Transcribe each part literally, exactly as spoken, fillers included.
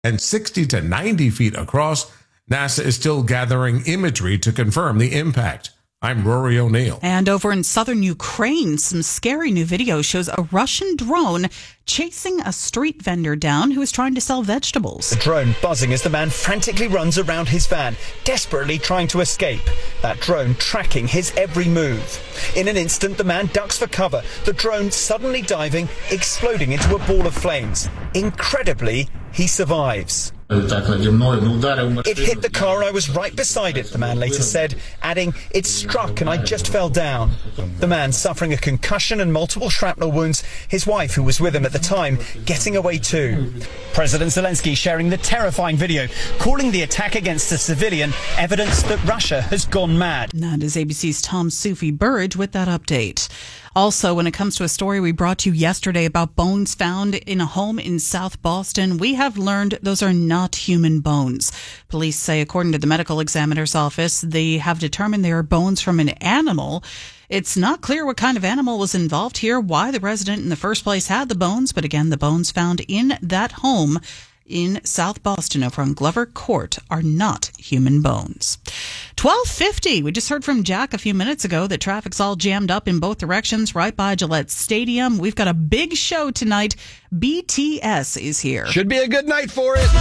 and sixty to ninety feet across. NASA is still gathering imagery to confirm the impact. I'm Rory O'Neill. And over in southern Ukraine, some scary new video shows a Russian drone chasing a street vendor down who is trying to sell vegetables. The drone buzzing as the man frantically runs around his van, desperately trying to escape. That drone tracking his every move. In an instant, the man ducks for cover, the drone suddenly diving, exploding into a ball of flames. Incredibly, he survives. It hit the car and I was right beside it, the man later said, adding, it struck and I just fell down. The man suffering a concussion and multiple shrapnel wounds, his wife, who was with him at the time, getting away too. President Zelensky sharing the terrifying video, calling the attack against a civilian evidence that Russia has gone mad. That is A B C's Tom Sufi Burridge with that update. Also, when it comes to a story we brought to you yesterday about bones found in a home in South Boston, we have learned those are not human bones. Police say, according to the medical examiner's office, they have determined they are bones from an animal. It's not clear what kind of animal was involved here, why the resident in the first place had the bones, but again, the bones found in that home in South Boston over on Glover Court are not human bones. twelve fifty. We just heard from Jack a few minutes ago that traffic's all jammed up in both directions right by Gillette Stadium. We've got a big show tonight. B T S is here. Should be a good night for it.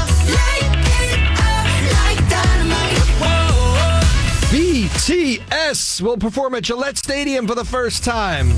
B T S will perform at Gillette Stadium for the first time.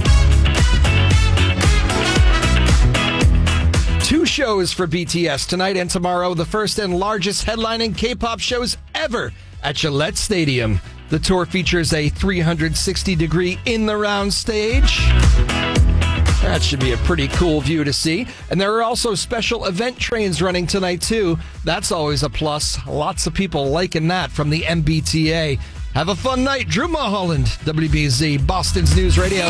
Two shows for B T S tonight and tomorrow, the first and largest headlining K-pop shows ever at Gillette Stadium. The tour features a three hundred sixty degree in-the-round stage. That should be a pretty cool view to see. And there are also special event trains running tonight, too. That's always a plus. Lots of people liking that from the M B T A. Have a fun night. Drew Mulholland, W B Z, Boston's News Radio.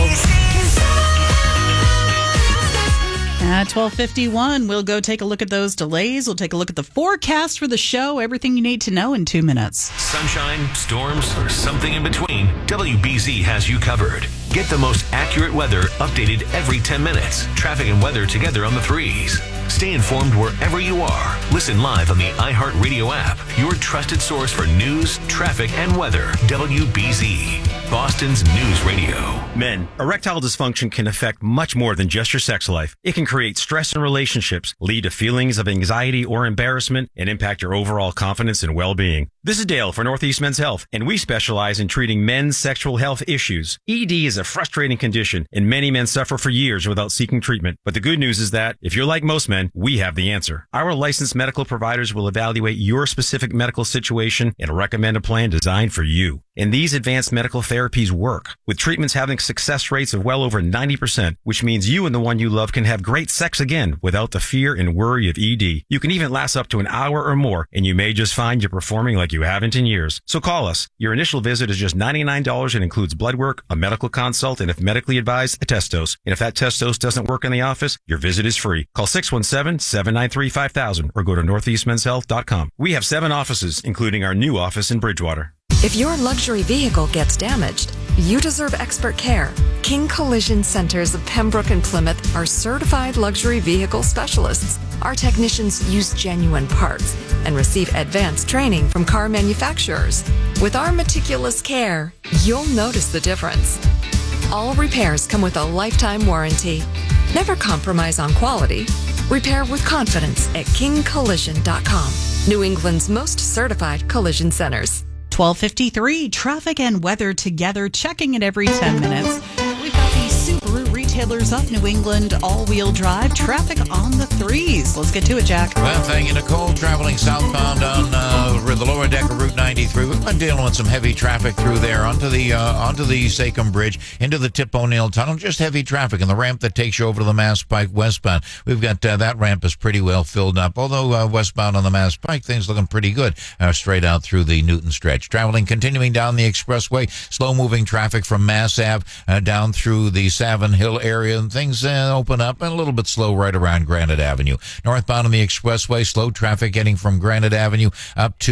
At twelve fifty-one, we'll go take a look at those delays. We'll take a look at the forecast for the show. Everything you need to know in two minutes. Sunshine, storms, or something in between, W B Z has you covered. Get the most accurate weather updated every ten minutes. Traffic and weather together on the threes. Stay informed wherever you are. Listen live on the iHeartRadio app. Your trusted source for news, traffic, and weather. W B Z. Boston's News Radio. Men, erectile dysfunction can affect much more than just your sex life. It can create stress in relationships, lead to feelings of anxiety or embarrassment, and impact your overall confidence and well-being. This is Dale for Northeast Men's Health, and we specialize in treating men's sexual health issues. E D is a frustrating condition, and many men suffer for years without seeking treatment. But the good news is that, if you're like most men, we have the answer. Our licensed medical providers will evaluate your specific medical situation and recommend a plan designed for you. And these advanced medical therapies work, with treatments having success rates of well over ninety percent, which means you and the one you love can have great sex again without the fear and worry of E D. You can even last up to an hour or more, and you may just find you're performing like you haven't in years. So call us. Your initial visit is just ninety-nine dollars and includes blood work, a medical consult, and if medically advised, a test dose. And if that test dose doesn't work in the office, your visit is free. Call six one seven, seven nine three, five thousand or go to northeast men's health dot com. We have seven offices, including our new office in Bridgewater. If your luxury vehicle gets damaged, you deserve expert care. King Collision Centers of Pembroke and Plymouth are certified luxury vehicle specialists. Our technicians use genuine parts and receive advanced training from car manufacturers. With our meticulous care, you'll notice the difference. All repairs come with a lifetime warranty. Never compromise on quality. Repair with confidence at king collision dot com. New England's most certified collision centers. twelve fifty-three, traffic and weather together, checking it every ten minutes. We've got the Subaru retailers up New England, all-wheel drive, traffic on the threes. Let's get to it, Jack. Well, thank you, Nicole. Traveling southbound on uh, the lower deck of Route ninety-three. We've been dealing with some heavy traffic through there onto the uh, onto the Sachem Bridge, into the Tip O'Neill Tunnel. Just heavy traffic. And the ramp that takes you over to the Mass Pike westbound. We've got uh, that ramp is pretty well filled up. Although uh, westbound on the Mass Pike, things looking pretty good uh, straight out through the Newton stretch. Traveling, continuing down the expressway, slow-moving traffic from Mass Ave uh, down through the Savin Hill area, and things uh, open up and a little bit slow right around Granite Avenue. Northbound on the expressway, slow traffic getting from Granite Avenue up to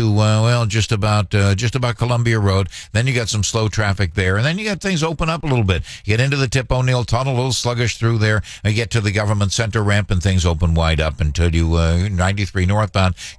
uh, well, just about uh, just about Columbia Road. Then you got some slow traffic there, and then you got things open up a little bit. You get into the Tip O'Neill Tunnel, a little sluggish through there. You get to the Government Center ramp, and things open wide up until you uh, ninety-three northbound